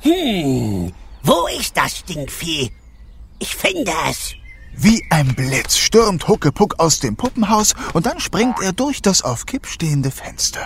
Wo ist das Stinkvieh? Ich finde es. Wie ein Blitz stürmt Huckepuck aus dem Puppenhaus und dann springt er durch das auf Kipp stehende Fenster.